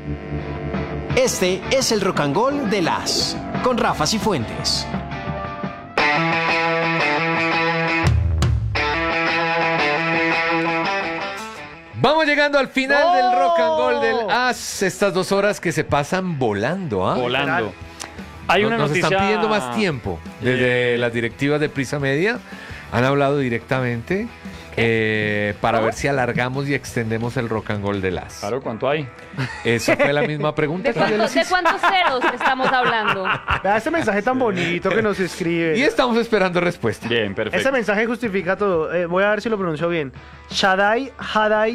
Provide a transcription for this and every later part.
Este es el Rock and Roll de las con Rafa Cifuentes. Vamos llegando al final del Rock and Roll del As. Estas 2 horas que se pasan volando, ¿ah? Volando. Hay una Nos noticia... están pidiendo más tiempo. Desde las directivas de Prisa Media han hablado directamente para ver si alargamos y extendemos el Rock and Roll del As. Claro, ¿cuánto hay? Esa fue la misma pregunta que yo les ¿De hice. cuántos ceros estamos hablando? Vea ese mensaje tan bonito que nos escribe. Y estamos esperando respuesta. Bien, perfecto. Ese mensaje justifica todo. Voy a ver si lo pronuncio bien. Shadai Hadai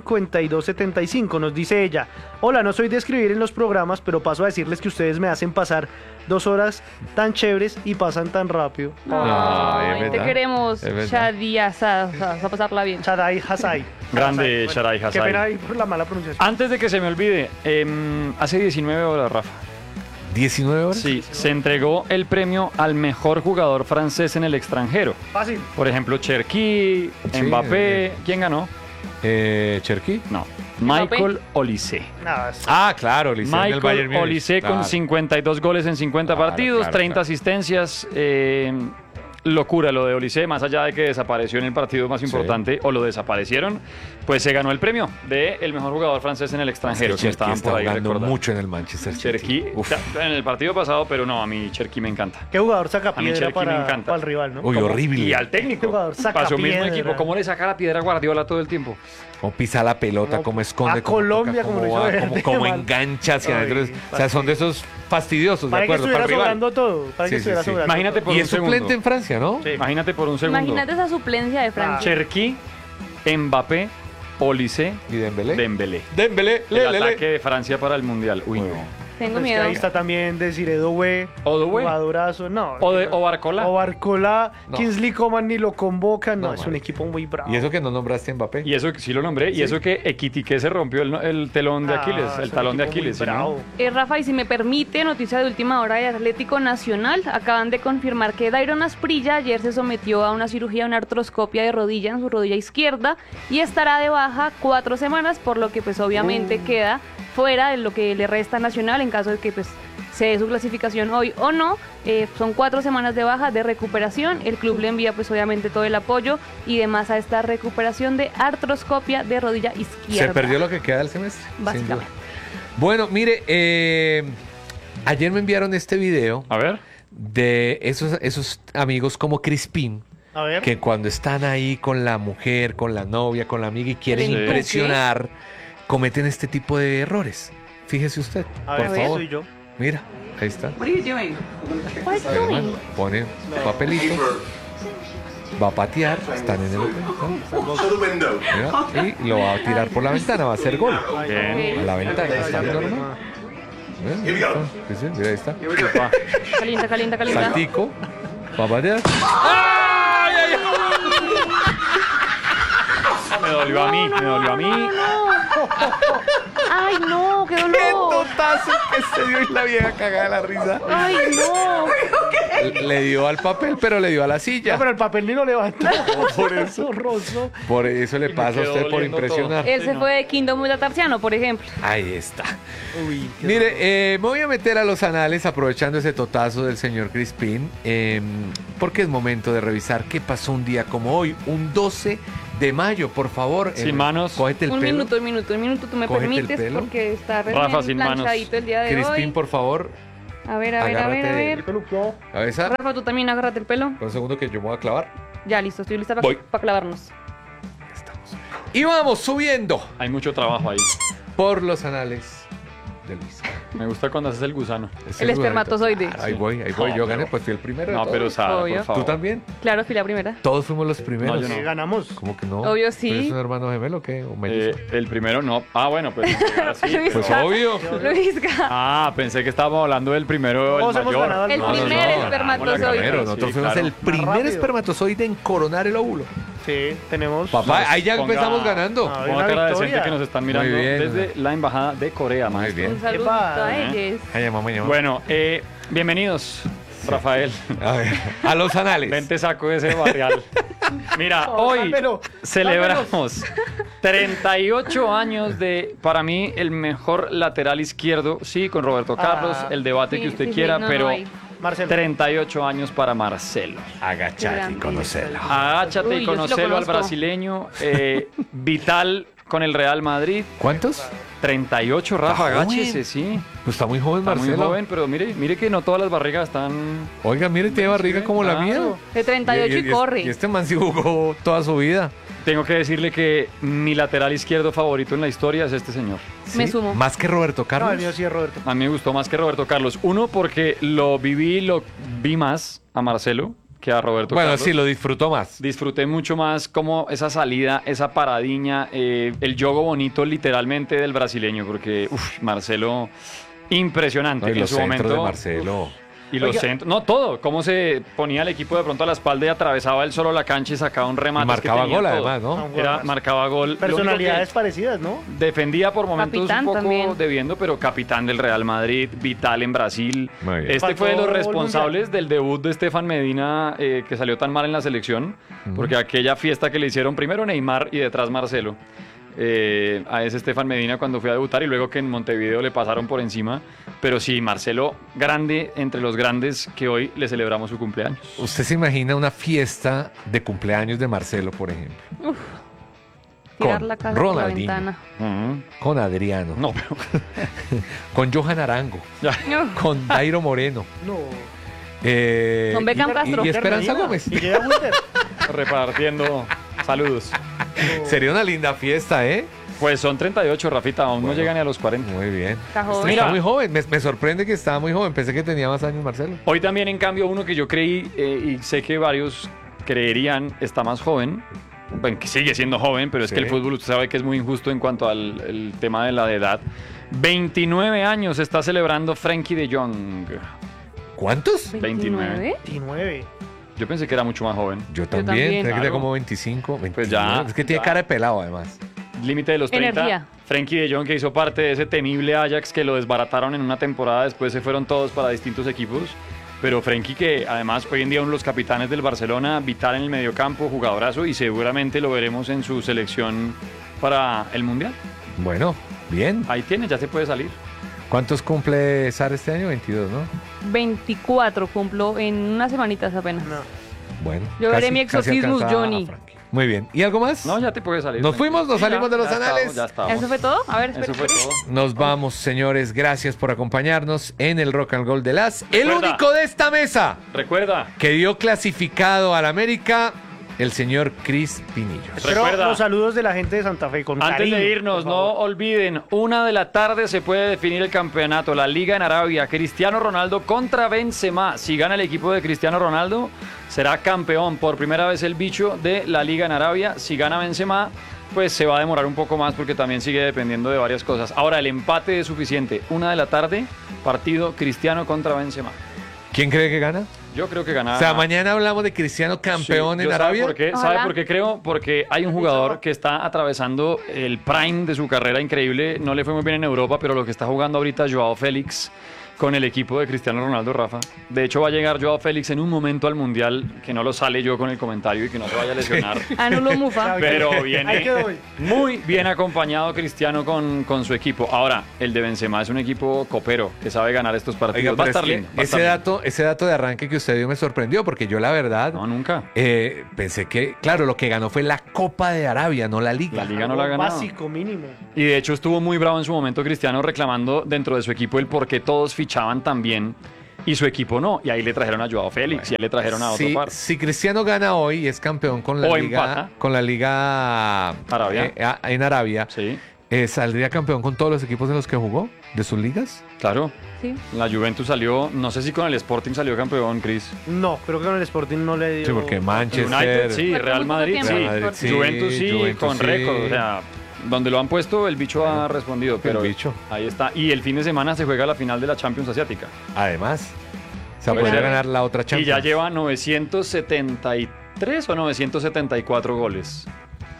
5275 nos dice ella: hola, no soy de escribir en los programas, pero paso a decirles que ustedes me hacen pasar 2 horas tan chéveres y pasan tan rápido. Ay, es Ay, te verdad, queremos, es verdad. Shadia, a pasarla bien. Shadai Hasai. Grande Hasai. Sharai Qué Hasai. pena ahí por la mala pronunciación. Antes de que se me olvide, hace 19 horas, Rafa. 19 horas. Sí, se entregó el premio al mejor jugador francés en el extranjero. Fácil. Por ejemplo, Cherki, Sí, Mbappé. ¿Quién ganó? Cherki. No. Michael Olise. Nada, Ah, claro, Olise en el Bayern Michael Múnich. Olise con Claro. 52 goles en 50 Claro, partidos, claro, 30 claro. asistencias. Locura lo de Olise, más allá de que desapareció en el partido más importante, o lo desaparecieron, pues se ganó el premio de el mejor jugador francés en el extranjero, que Cherki estaban está por ahí jugando recordando. mucho en el Manchester City. Cherki, Uf. en el partido pasado, pero no, a mí Cherki me encanta. qué jugador saca A mí piedra Cherki me encanta. para el rival, ¿no? Uy, horrible. Y al técnico, Jugador saca para su mismo piedra. equipo, ¿cómo le saca la piedra a Guardiola todo el tiempo? Cómo pisa la pelota, cómo esconde, a cómo Colombia, toca, como cómo lo va, hizo cómo, Verde, cómo mal. engancha hacia Ay, adentro. O sea, son de esos fastidiosos, ¿de Para que acuerdo? estuviera Para el rival. sobrando todo. Para que Sí, sí, estuviera sí. sobrando Imagínate todo. por Y un es suplente segundo. en Francia, ¿no? Sí. Imagínate por un segundo. Imagínate esa suplencia de Francia. Cherki, Mbappé, Olise, ¿Y Dembélé? Dembélé. Dembélé, El ataque de Francia para el Mundial. Uy, no. Tengo Pues que miedo. ahí está también Desiree Doué, Doué. jugadorazo. No. O Barcola. O Barcola, No. Kingsley Coman ni lo convocan. No, No, es un marica. equipo muy bravo. Y eso que no nombraste a Mbappé. Y eso que sí lo nombré, y eso que Equitique se rompió el telón de Aquiles, el es un talón de equipo muy Aquiles. ¿sí, no? bravo. Rafa, y si me permite, noticia de última hora de Atlético Nacional. Acaban de confirmar que Dairon Asprilla ayer se sometió a una cirugía, una artroscopia de rodilla en su rodilla izquierda y estará de baja 4 semanas, por lo que pues obviamente queda fuera de lo que le resta a Nacional en caso de que pues se dé su clasificación hoy o no. Son 4 semanas de baja de recuperación. El club le envía pues obviamente todo el apoyo y demás a esta recuperación de artroscopia de rodilla izquierda. Se perdió lo que queda del semestre. sin duda. Básicamente. Bueno, mire, ayer me enviaron este video A ver. de esos amigos como Crispín, A ver. que cuando están ahí con la mujer, con la novia, con la amiga y quieren Sí. impresionar, cometen este tipo de errores. Fíjese usted, A por ver, favor. soy yo. Mira, ahí está. What are you doing? Hermano, pone papelito, va a patear, están en el hotel, ¿no? Mira, y lo va a tirar por la ventana, va a hacer gol. Bien. A la ventana, está normal. Mira, ahí está. Sí, sí, mira, ahí está. Upa. Calienta, calienta, calienta. Saltico, va a patear. Me dolió a mí, me dolió a mí. Ay, no, qué ¡Qué dolor. totazo que se dio y la vieja cagada de la risa! Ay, no. Le dio al papel, pero le dio a la No, silla. pero el papel ni lo levantó. Por eso. Horroroso. Por eso le pasa a quedó usted por doliendo impresionar. Él se fue de Kingdom de Tarciano, por ejemplo. Ahí está. Uy, qué Mire, me voy a meter a los anales aprovechando ese totazo del señor Crispín, porque es momento de revisar qué pasó un día como hoy, un 12 de mayo, por favor. Sin manos. Cógete el Un pelo. minuto, tú me Cógete el permites pelo. porque está Rafa, recién sin manos. planchadito el día de Crispín, hoy. por favor, A ver, a ver, a ver, a agárrate ver. peluqueado. cabeza. Rafa, tú también agárrate el pelo. Un segundo que yo me voy a clavar. Ya, listo, estoy lista Voy. para clavarnos. Y vamos subiendo Hay mucho trabajo ahí. por los anales de Luis. Me gusta cuando haces el gusano. Ese El es espermatozoide. Ahí voy, ahí voy. No, Yo gané, pero- pues fui el primero. de No, pero todos. Sara, Obvio. por favor. ¿Tú también? Claro, fui la primera. Todos fuimos los primeros. No, yo no. Ganamos. ¿Cómo que no? Obvio, ¿Tú sí. ¿Eres un hermano gemelo o qué? ¿O mellizo? El primero no. Ah, bueno, pues. Sí, Luis, Pues Ca- obvio. Luisca. Ah, pensé que estábamos hablando del primero, Todos el hemos mayor. ganado al El No, no, primer no. espermatozoide. Primero, Sí, nosotros fuimos claro. el primer rápido. espermatozoide en coronar el óvulo. Sí, tenemos. Papá, ahí ya Ponga- empezamos ganando. Ah, Ponga Una cara victoria. decente que nos están mirando Muy bien. desde la embajada de Corea, Muy maestro. bien. Un saludo Epa. a ellos. Ay, mamá, mamá. Bueno, bienvenidos. Rafael, A ver, a los anales. vente saco ese barrial. Mira, hoy dámelo, celebramos 38 años de, para mí, el mejor lateral izquierdo. Sí, con Roberto Carlos, el debate que usted quiera, no, pero no hay. Marcelo. 38 años para Marcelo. Agachate y Grande. conocerlo. Agáchate Uy, y yo sí lo conocelo al conozco. brasileño. Vital con el Real Madrid. ¿Cuántos? 38, Rafa, Está joven. agáchese, sí. Pues está muy joven, Está muy Marcelo. joven, pero mire que no todas las barrigas están... Oiga, mire, tiene barriga como la mía. Claro. De 38 y corre. Y este man sí jugó toda su vida. Tengo que decirle que mi lateral izquierdo favorito en la historia es este señor. Me ¿Sí? sumo. Más que Roberto No, Carlos. el mío sí es Roberto. A mí me gustó más que Roberto Carlos. Uno, porque lo vi más a Marcelo que a Roberto Bueno, Carlos. sí, lo disfrutó más. Disfruté mucho más como esa salida, esa paradiña, el yogo bonito literalmente del brasileño, porque Marcelo, impresionante No, y en los su centros momento. de Marcelo. Y los Oiga. centros, no todo, cómo se ponía el equipo de pronto a la espalda y atravesaba él solo la cancha y sacaba un remate. Y marcaba gol, además, ¿no? Marcaba gol. Lo único que Personalidades parecidas, ¿no? defendía por momentos Capitán un poco también. debiendo, pero capitán del Real Madrid, vital en Brasil. Muy bien. Este fue de los Faltó el responsables del debut de Estefan Medina, que salió tan mal en la selección, porque aquella fiesta que le hicieron primero Neymar y detrás Marcelo. A ese Estefan Medina cuando fue a debutar y luego que en Montevideo le pasaron por encima. Pero sí, Marcelo, grande entre los grandes que hoy le celebramos su cumpleaños. ¿Usted se imagina una fiesta de cumpleaños de Marcelo, por ejemplo? Tirar con la casa por la Ronaldinho. ventana. Con Adriano. No, pero Con Johan Arango. ya. Con Dairo Moreno. No. Con Beckham y- Castro. Y Esperanza Medina. Gómez. Y llega Winter. Repartiendo saludos. Sería una linda fiesta, ¿eh? Pues son 38, Rafita, aún no llegan ni a los 40. Muy bien. Está joven. Está Mira. muy joven. Me sorprende que estaba muy joven. Pensé que tenía más años Marcelo. Hoy también, en cambio, uno que yo creí, y sé que varios creerían, está más joven. Bueno, que sigue siendo joven, pero es que Sí. el fútbol usted sabe que es muy injusto en cuanto al el tema de la edad. 29 años está celebrando Frenkie de Jong. ¿Cuántos? 29. 29. Yo pensé que era mucho más joven. Yo también. también. Tenía que tener Claro. como 25, 29. Pues ya, Es que tiene ya. cara de pelado, además. Límite de los 30. Energía. Frenkie de Jong, que hizo parte de ese temible Ajax que lo desbarataron en una temporada, después se fueron todos para distintos equipos. Pero Frenkie, que además hoy en día uno de los capitanes del Barcelona, vital en el mediocampo, jugadorazo, y seguramente lo veremos en su selección para el Mundial. Bueno, bien. Ahí tiene, ya se puede salir. ¿Cuántos cumple Sara este año? 22, ¿no? 24 cumplo en unas semanitas apenas. No. Bueno. Yo veré mi casi exorcismus, alcanza a Johnny. Frankie. Muy bien. ¿Y algo más? No, ya te puede salir. Nos fuimos, nos Sí, salimos de los ya anales. estamos, ya estamos. ¿Eso fue todo? A ver, Eso espera. fue todo. Nos vamos, señores. Gracias por acompañarnos en el Rock and Roll de las. El Recuerda. único de esta mesa Recuerda, que dio clasificado al América, el señor Cris Pinillos. Pero Recuerda. los saludos de la gente de Santa Fe con antes cariño, de irnos, por no favor. olviden, 1:00 p.m. se puede definir el campeonato, la Liga en Arabia, Cristiano Ronaldo contra Benzema. Si gana el equipo de Cristiano Ronaldo, será campeón por primera vez el bicho de la Liga en Arabia. Si gana Benzema, pues se va a demorar un poco más porque también sigue dependiendo de varias cosas. Ahora, el empate es suficiente. 1:00 p.m, partido Cristiano contra Benzema. ¿Quién cree que gana? Yo creo que gana. O sea, mañana hablamos de Cristiano campeón Sí, en yo Arabia. ¿Sabe por qué? Ojalá. ¿Sabe por qué creo? Porque hay un jugador que está atravesando el prime de su carrera increíble. No le fue muy bien en Europa, pero lo que está jugando ahorita Joao Félix con el equipo de Cristiano Ronaldo, Rafa. De hecho, va a llegar Joao Félix en un momento al Mundial, que no lo sale yo con el comentario y que no se vaya a lesionar. Anulo Mufa. Pero Ahí viene quedó. muy bien acompañado Cristiano con su equipo. Ahora, el de Benzema es un equipo copero que sabe ganar estos partidos. Oiga, va a pero estar es que lindo. va a estar lindo. ese dato de arranque que usted dio me sorprendió porque yo la verdad No, nunca. pensé que, claro, lo que ganó fue la Copa de Arabia, no la Liga. La Liga no la ha Algo ganado. Básico, mínimo. Y de hecho estuvo muy bravo en su momento Cristiano reclamando dentro de su equipo el por qué todos fichaban tan bien y su equipo no. Y ahí le trajeron a Joao Félix y ahí le trajeron a otro par. Si Cristiano gana hoy y es campeón con la O Liga, empata. con la Liga Arabia. en Arabia, Sí, ¿saldría campeón con todos los equipos en los que jugó? ¿De sus ligas? claro. Sí. La Juventus salió, no sé si con el Sporting salió campeón, Chris. No, creo que con el Sporting no le dio. Sí, porque Manchester. United sí, Fue Real muy poco Madrid tiempo. sí. Real Madrid, sí, Juventus sí, Juventus con sí. récord. O sea, donde lo han puesto, el bicho ha respondido. Pero bicho. ahí está. Y el fin de semana se juega la final de la Champions Asiática. Además, o sea, Pues podría ya- ganar la otra Champions. Y ya lleva 973 o 974 goles.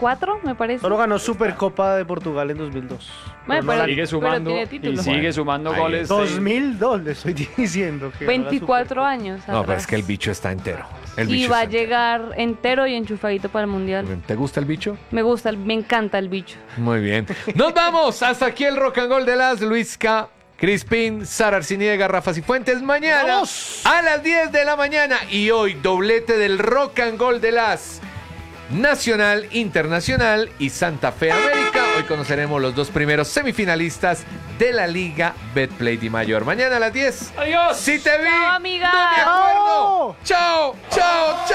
4, me parece. Solo ganó Supercopa de Portugal en 2002. Bueno, Pero no la- Sigue sumando tiene y título. sigue sumando Ahí. goles. 2002 le estoy diciendo. Que ganó la 24 Supercopa. años. No, pero atrás. es que el bicho está entero. El Y bicho va a está entero. llegar entero y enchufadito para el mundial. ¿Te gusta el bicho? Me gusta, me encanta el bicho. Muy bien. Nos vamos. Hasta aquí el Rock and Roll de las Luisca, Crispín, Sara Arciniega, Rafa Cifuentes. Mañana ¡Vamos! a las 10 de la mañana. Y hoy doblete del Rock and Roll de las Nacional, Internacional y Santa Fe América. Hoy conoceremos los dos primeros semifinalistas de la Liga Betplay Di Mayor. Mañana a las 10. ¡Adiós! Si te vi, Chao, amiga. no me acuerdo. Chao, chao, chao.